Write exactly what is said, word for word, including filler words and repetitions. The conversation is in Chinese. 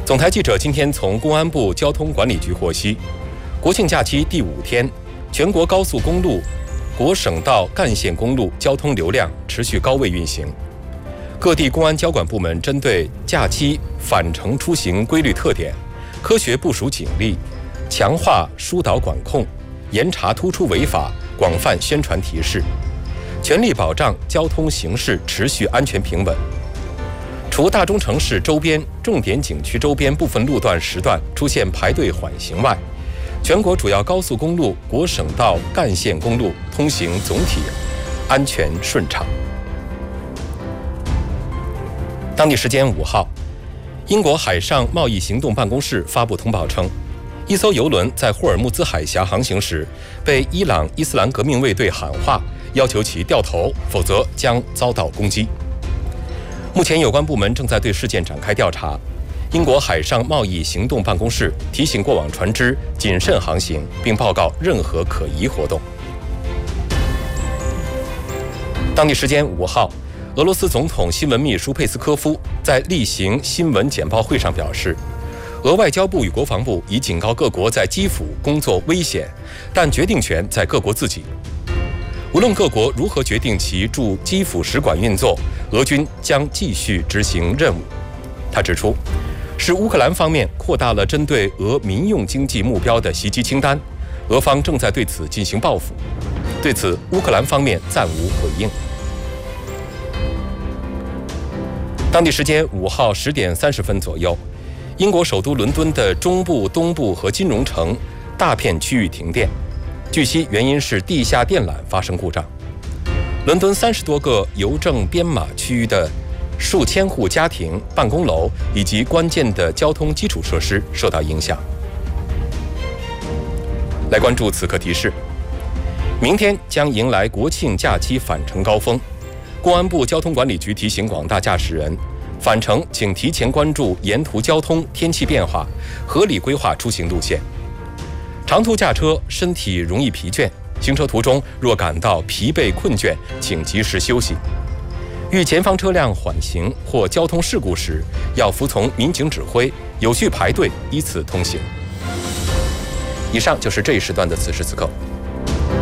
总台记者今天从公安部交通管理局获悉，国庆假期第五天，全国高速公路、国省道干线公路交通流量持续高位运行。各地公安交管部门针对假期返程出行规律特点，科学部署警力，强化疏导管控，严查突出违法，广泛宣传提示，全力保障交通形势持续安全平稳。除大中城市周边、重点景区周边部分路段时段出现排队缓行外，全国主要高速公路、国省道干线公路通行总体安全顺畅。当地时间五号，英国海上贸易行动办公室发布通报称，一艘油轮在霍尔木兹海峡航行时，被伊朗伊斯兰革命卫队喊话，要求其掉头，否则将遭到攻击。目前有关部门正在对事件展开调查。英国海上贸易行动办公室提醒过往船只谨慎航行，并报告任何可疑活动。当地时间五号，俄罗斯总统新闻秘书佩斯科夫在例行新闻简报会上表示，俄外交部与国防部已警告各国在基辅工作危险，但决定权在各国自己。无论各国如何决定其驻基辅使馆运作，俄军将继续执行任务。他指出，是乌克兰方面扩大了针对俄民用经济目标的袭击清单，俄方正在对此进行报复。对此，乌克兰方面暂无回应。当地时间五号十点三十分左右，英国首都伦敦的中部、东部和金融城大片区域停电。据悉，原因是地下电缆发生故障。伦敦三十多个邮政编码区域的数千户家庭、办公楼以及关键的交通基础设施受到影响。来关注此刻提示：明天将迎来国庆假期返程高峰。公安部交通管理局提醒广大驾驶人，返程请提前关注沿途交通、天气变化，合理规划出行路线。长途驾车身体容易疲倦，行车途中若感到疲惫困倦，请及时休息。遇前方车辆缓行或交通事故时，要服从民警指挥，有序排队，依次通行。以上就是这一时段的此时此刻。